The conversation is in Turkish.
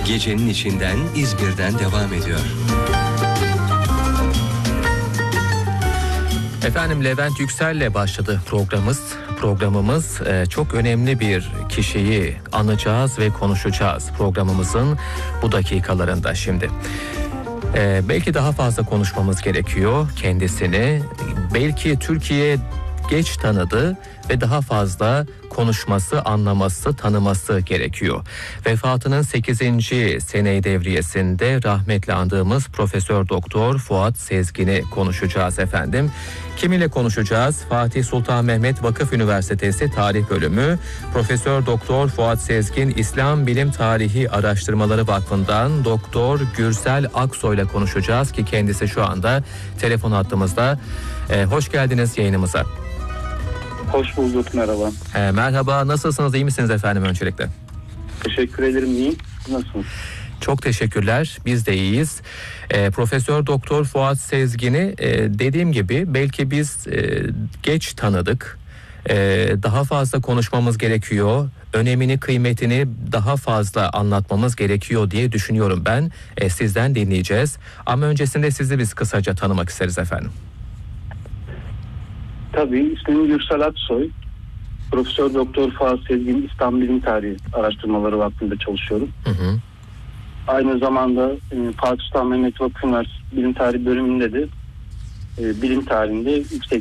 Gecenin içinden İzmir'den devam ediyor. Efendim, Levent Yüksel'le başladı programımız. Çok önemli bir kişiyi anacağız ve konuşacağız programımızın bu dakikalarında şimdi. Belki daha fazla konuşmamız gerekiyor kendisini. Belki Türkiye geç tanıdı ve daha fazla konuşması, anlaması, tanıması gerekiyor. Vefatının 8. sene devriyesinde rahmetli andığımız Profesör Doktor Fuat Sezgin'i konuşacağız efendim. Kiminle konuşacağız? Fatih Sultan Mehmet Vakıf Üniversitesi Tarih Bölümü Profesör Doktor Fuat Sezgin İslam Bilim Tarihi Araştırmaları Vakfı'ndan Doktor Gürsel Aksoy'la konuşacağız ki kendisi şu anda telefon hattımızda. Hoş geldiniz yayınımıza. Hoş bulduk, merhaba. Merhaba, nasılsınız, iyi misiniz efendim öncelikle? Teşekkür ederim, iyiyim. Nasılsınız? Çok teşekkürler, biz de iyiyiz. Profesör Doktor Fuat Sezgin'i dediğim gibi belki biz geç tanıdık. Daha fazla konuşmamız gerekiyor. Önemini, kıymetini daha fazla anlatmamız gerekiyor diye düşünüyorum ben. Sizden dinleyeceğiz. Ama öncesinde sizi biz kısaca tanımak isteriz efendim. Tabii, ismim Gürsel Aksoy. Profesör Doktor Fuat Sezgin İslam Bilim Tarihi Araştırmaları Vakfı'nda çalışıyorum. Hı. Aynı zamanda Fatih Sultan Mehmet Vakıf Üniversitesi Bilim Tarihi bölümünde de bilim tarihinde yüksek